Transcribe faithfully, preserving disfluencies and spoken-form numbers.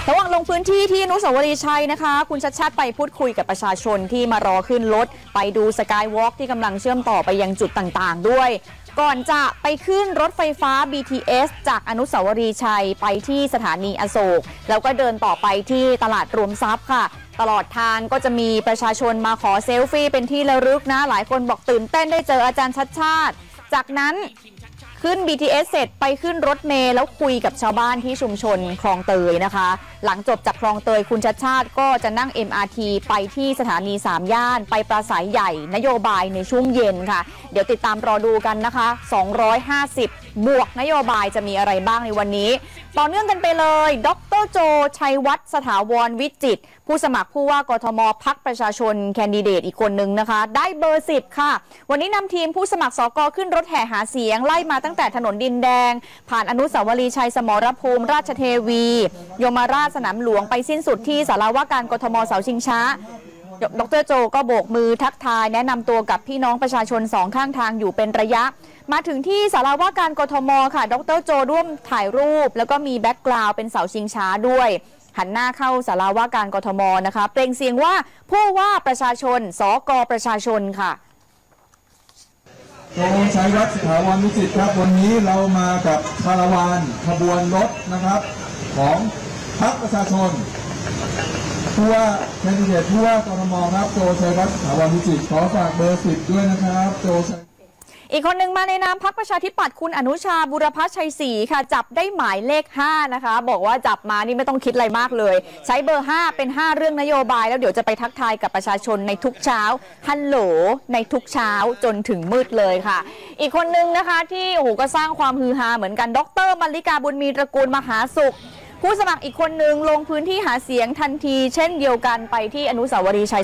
ระหว่างลงพื้นที่ที่อนุสาวรีย์ชัยนะคะคุณชัดชาติไปพูดคุยกับประชาชนที่มารอขึ้นรถไปดูสกายวอล์กที่กำลังเชื่อมต่อไปยังจุดต่างๆด้วยก่อนจะไปขึ้นรถไฟฟ้า บี ที เอส จากอนุสาวรีย์ชัยไปที่สถานีอโศกแล้วก็เดินต่อไปที่ตลาดรวมทรัพย์ค่ะตลอดทางก็จะมีประชาชนมาขอเซลฟี่เป็นที่ระลึกนะหลายคนบอกตื่นเต้นได้เจออาจารย์ชัดชาติจากนั้นขึ้น บี ที เอส เสร็จไปขึ้นรถเมล์แล้วคุยกับชาวบ้านที่ชุมชนคลองเตยนะคะหลังจบจากคลองเตยคุณชัดชาติก็จะนั่ง เอ็ม อาร์ ที ไปที่สถานีสามย่านไปปราศัยใหญ่นโยบายในช่วงเย็นค่ะเดี๋ยวติดตามรอดูกันนะคะสองร้อยห้าสิบบวกนโยบายจะมีอะไรบ้างในวันนี้ต่อเนื่องกันไปเลยดร.โจชัยวัฒน์สถาวรวิจิตรผู้สมัครผู้ว่ากทมพรรคประชาชนแคนดิเดตอีกคนนึงนะคะได้เบอร์สิบค่ะวันนี้นำทีมผู้สมัครสกขึ้นรถแห่หาเสียงไล่มาตั้งแต่ถนนดินแดงผ่านอนุสาวรีย์ชัยสมรภูมิราชเทวียมราชสนามหลวงไปสิ้นสุดที่ศาลาว่าการกทมเสาชิงช้าดร.โจก็โบกมือทักทายแนะนำตัวกับพี่น้องประชาชนสองข้างทางอยู่เป็นระยะมาถึงที่ศาลาว่าการกทมค่ะดร.โจร่วมถ่ายรูปแล้วก็มีแบ็กกราวด์เป็นเสาชิงช้าด้วยหันหน้าเข้าศาลาว่าการกทมนะคะเปล่งเสียงว่าผู้ว่าประชาชนสกประชาชนค่ะโจชัยวัฒน์สถาวรวิจิตรครับวันนี้เรามากับคาราวานขบวนรถนะครับของพรรคประชาชนผู้ว่าแคนดิเดตผู้ว่ากทมครับโจชัยวัฒน์สถาวรวิจิตรขอฝากเบอร์สิบด้วยนะครับโจชัยอีกคนหนึ่งมาในนามพรรคประชาธิปัตย์คุณอนุชาบุรพชัยศรีค่ะจับได้หมายเลขห้านะคะบอกว่าจับมานี่ไม่ต้องคิดอะไรมากเลยใช้เบอร์ห้าเป็นห้าเรื่องนโยบายแล้วเดี๋ยวจะไปทักทายกับประชาชนในทุกเช้าฮัลโหลในทุกเช้าจนถึงมืดเลยค่ะอีกคนนึงนะคะที่โอ้โหก็สร้างความฮือฮาเหมือนกันดร.มลิกาบุญมีตระกูลมหาสุขผู้สมัครอีกคนหนึ่งลงพื้นที่หาเสียงทันทีเช่นเดียวกันไปที่อนุสาวรีย์ชัย